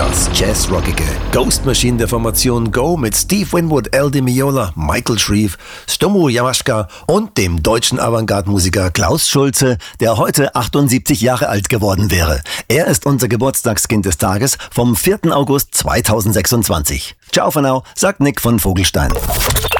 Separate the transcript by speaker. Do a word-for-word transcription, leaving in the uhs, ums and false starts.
Speaker 1: Das Jazzrockige Ghost Machine der Formation Go mit Steve Winwood, Al Di Meola, Michael Shreve, Stomu Yamashka und dem deutschen Avantgarde-Musiker Klaus Schulze, der heute achtundsiebzig Jahre alt geworden wäre. Er ist unser Geburtstagskind des Tages vom vierten August zweitausendsechsundzwanzig. Ciao for now, sagt Nick von Vogelstein.